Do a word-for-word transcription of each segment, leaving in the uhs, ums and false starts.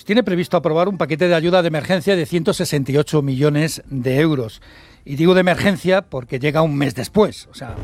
tiene previsto aprobar un paquete de ayuda de emergencia de ciento sesenta y ocho millones de euros. Y digo de emergencia porque llega un mes después. O sea,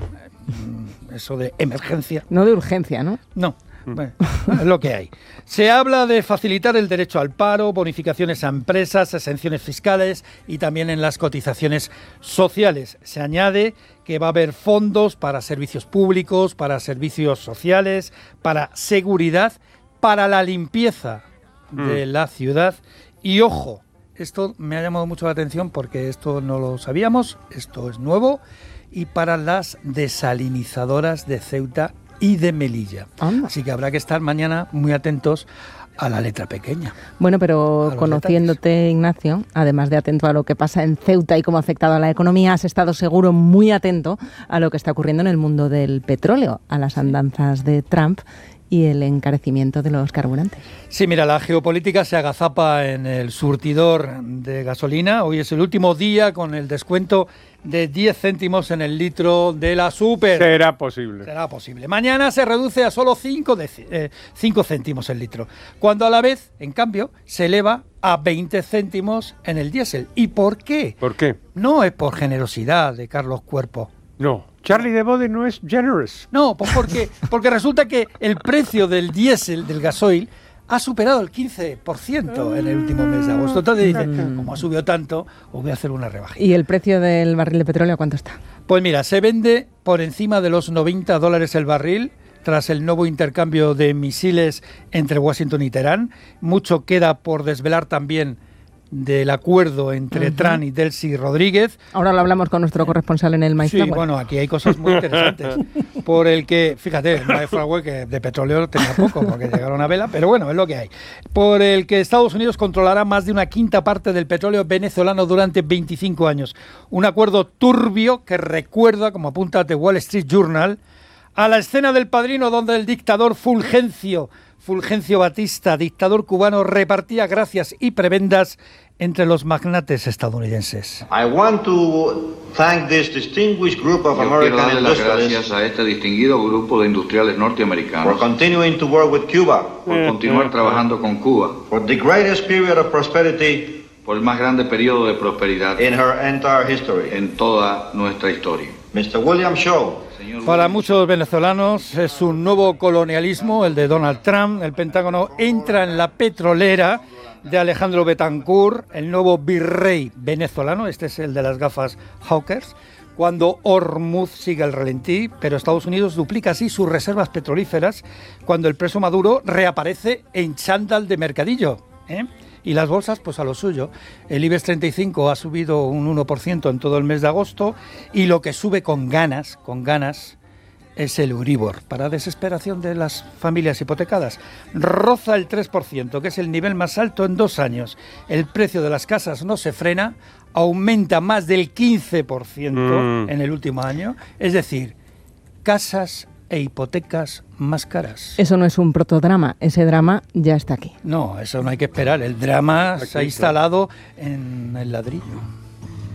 eso de emergencia. No de urgencia, ¿no? No. Bueno, es lo que hay. Se habla de facilitar el derecho al paro, bonificaciones a empresas, exenciones fiscales y también en las cotizaciones sociales. Se añade que va a haber fondos para servicios públicos, para servicios sociales, para seguridad, para la limpieza de la ciudad. Y ojo, esto me ha llamado mucho la atención porque esto no lo sabíamos, esto es nuevo, y para las desalinizadoras de Ceuta y de Melilla. Anda. Así que habrá que estar mañana muy atentos a la letra pequeña. Bueno, pero conociéndote, detalles. Ignacio, además de atento a lo que pasa en Ceuta y cómo ha afectado a la economía, has estado seguro muy atento a lo que está ocurriendo en el mundo del petróleo, a las andanzas de Trump y el encarecimiento de los carburantes. Sí, mira, la geopolítica se agazapa en el surtidor de gasolina. Hoy es el último día con el descuento de diez céntimos en el litro de la Super. Será posible. Será posible. Mañana se reduce a solo cinco céntimos el litro, cuando a la vez, en cambio, se eleva a veinte céntimos en el diésel. ¿Y por qué? ¿Por qué? No es por generosidad de Carlos Cuerpo. No. Charlie de Bode no es generous. No, pues porque, porque resulta que el precio del diésel, del gasoil, ha superado el quince por ciento en el último mes de agosto. Entonces dicen, como ha subido tanto, os voy a hacer una rebajita. ¿Y el precio del barril de petróleo cuánto está? Pues mira, se vende por encima de los noventa dólares el barril, tras el nuevo intercambio de misiles entre Washington y Teherán. Mucho queda por desvelar también del acuerdo entre uh-huh. Trump y Delcy Rodríguez. Ahora lo hablamos con nuestro corresponsal en el Mayflower. Sí, bueno, aquí hay cosas muy interesantes. Por el que, fíjate, el Mayflower, que de petróleo tenía poco, porque llegaron a vela, pero bueno, es lo que hay. Por el que Estados Unidos controlará más de una quinta parte del petróleo venezolano durante veinticinco años. Un acuerdo turbio que recuerda, como apunta The Wall Street Journal, a la escena del Padrino, donde el dictador Fulgencio Fulgencio Batista, dictador cubano, repartía gracias y prebendas entre los magnates estadounidenses. I want to thank this distinguished group of Yo American quiero darle las industrialists gracias a este distinguido grupo de industriales norteamericanos for continuing to work with Cuba, por continuar trabajando con Cuba, for the greatest period of prosperity por el más grande periodo de prosperidad in her entire history. en toda nuestra historia. mister William Shaw. Para muchos venezolanos es un nuevo colonialismo, el de Donald Trump. El Pentágono entra en la petrolera de Alejandro Betancourt, el nuevo virrey venezolano, este es el de las gafas Hawkers, cuando Hormuz sigue el ralentí, pero Estados Unidos duplica así sus reservas petrolíferas cuando el preso Maduro reaparece en chándal de mercadillo, ¿eh? Y las bolsas, pues a lo suyo. El IBEX treinta y cinco ha subido un uno por ciento en todo el mes de agosto y lo que sube con ganas, con ganas, es el Euribor, para desesperación de las familias hipotecadas. Roza el tres por ciento, que es el nivel más alto en dos años. El precio de las casas no se frena, aumenta más del quince por ciento mm. en el último año. Es decir, casas e hipotecas más caras. Eso no es un protodrama, ese drama ya está aquí. No, eso no hay que esperar. El drama aquí, se ha instalado en el ladrillo.